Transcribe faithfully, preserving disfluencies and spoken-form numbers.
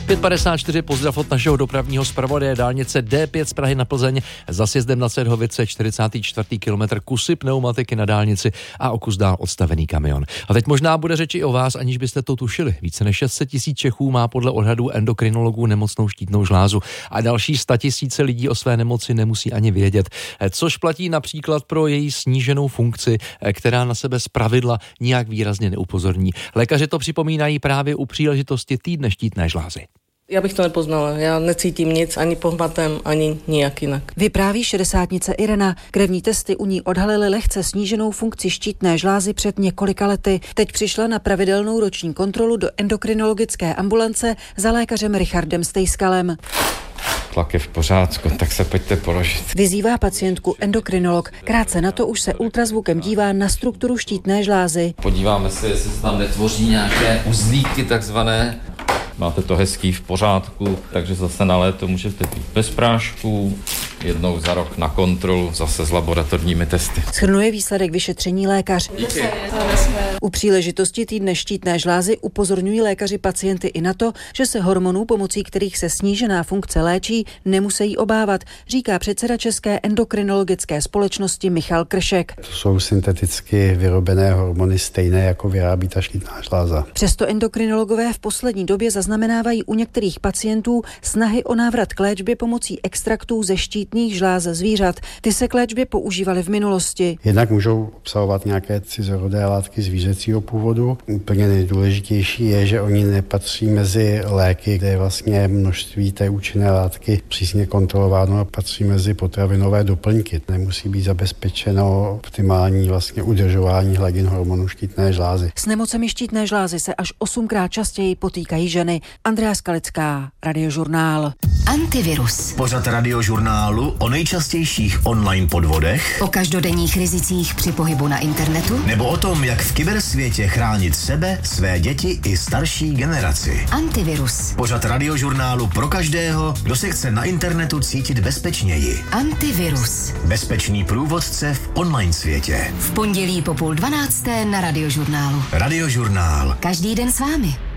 pět padesát čtyři, pozdrav od našeho dopravního zpravodaje. Dálnice D pět z Prahy na Plzeň za sjezdem na Cedhovice, čtyřicátý čtvrtý kilometr, kusy pneumatiky na dálnici a o kus dál odstavený kamion. A teď možná bude řeč i o vás, aniž byste to tušili. Více než šest set tisíc Čechů má podle odhadů endokrinologů nemocnou štítnou žlázu a další statisíce lidí o své nemoci nemusí ani vědět. Což platí například pro její sníženou funkci, která na sebe zpravidla nijak výrazně neupozorní. Lékaři to připomínají právě u příležitosti týdne štítné žlázy. Já bych to nepoznala, já necítím nic, ani pohmatem, ani nijak jinak. Vypráví šedesátnice Irena. Krevní testy u ní odhalily lehce sníženou funkci štítné žlázy před několika lety. Teď přišla na pravidelnou roční kontrolu do endokrinologické ambulance za lékařem Richardem Stejskalem. Tlak je v pořádku, tak se pojďte položit. Vyzývá pacientku endokrinolog. Krátce na to už se ultrazvukem dívá na strukturu štítné žlázy. Podíváme se, jestli se tam netvoří nějaké uzlíky takzvané. Máte to hezký v pořádku, takže zase na léto můžete být bez prášků, jednou za rok na kontrolu, zase s laboratorními testy. Shrnuje výsledek vyšetření lékař. Díky. U příležitosti týdne štítné žlázy upozorňují lékaři pacienty i na to, že se hormonů, pomocí kterých se snížená funkce léčí, nemusí obávat, říká předseda České endokrinologické společnosti Michal Kršek. To jsou synteticky vyrobené hormony stejné, jako vyrábí ta štítná žláza. Přesto endokrinologové v poslední době zaznamenávají u některých pacientů snahy o návrat k léčbě pomocí extraktů ze štítných žláz zvířat. Ty se k léčbě používaly v minulosti. Jednak můžou obsahovat nějaké cizorodé látky zvířecího původu. Úplně nejdůležitější je, že oni nepatří mezi léky, kde je vlastně množství té účinné látky přísně kontrolováno, a patří mezi potravinové doplňky. Nemusí být zabezpečeno optimální vlastně udržování hladin hormonů štítné žlázy. S nemocemi štítné žlázy se až osmkrát častěji potýkají ženy. Andrea Skalická, Radiožurnál. Antivirus. Pořad Radiožurnálu o nejčastějších online podvodech, O každodenních rizicích při pohybu na internetu. nebo o tom, jak v kybersvětě chránit sebe, své děti i starší generaci. Antivirus. Pořad Radiožurnálu pro každého, kdo se chce na internetu cítit bezpečněji. Antivirus. Bezpečný průvodce v online světě. V pondělí po půl dvanácté na Radiožurnálu. Radiožurnál. Každý den s vámi.